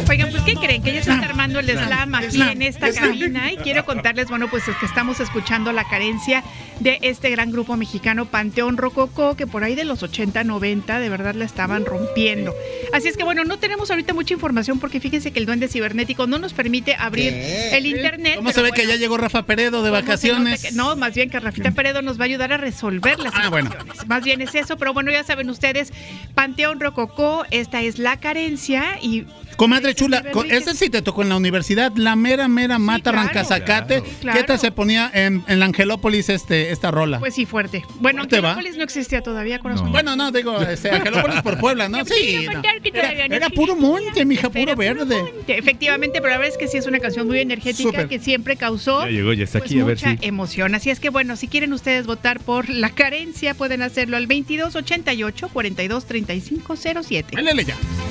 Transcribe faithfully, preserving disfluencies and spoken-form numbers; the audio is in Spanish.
Oigan, pues ¿qué creen? Que ya se está armando el slam aquí en esta cabina y quiero contarles, bueno, pues es que estamos escuchando la carencia de este gran grupo mexicano Panteón Rococó, que por ahí de los ochenta, noventa de verdad la estaban rompiendo. Así es que bueno, no tenemos ahorita mucha información porque fíjense que el duende cibernético no nos permite abrir ¿Qué? el internet. ¿Cómo se ve bueno, que ya llegó Rafa Peredo de vacaciones? Que, no, más bien que Rafita Peredo nos va a ayudar a resolver las ah, situaciones. Bueno. Más bien es eso, pero bueno, ya saben ustedes, Panteón Rococó, esta es la carencia y... Comadre chula, esa sí te tocó en la universidad, la mera, mera sí, mata claro, Rancazacate. Claro, claro. ¿Qué tal se ponía en, en la Angelópolis este, esta rola? Pues sí, fuerte. Bueno, fuerte Angelópolis va. no existía todavía, corazón. No. Bueno, no, digo, este, Angelópolis por Puebla, ¿no? Sí. No. Era, era puro monte, mija, puro verde. Monte. Efectivamente, pero la verdad es que sí es una canción muy energética Super. que siempre causó ya llegó, ya está pues, aquí, a ver mucha si... emoción. Así es que bueno, si quieren ustedes votar por la carencia, pueden hacerlo al veintidós ochenta y ocho cuarenta y dos treinta y cinco cero siete. Dale ya.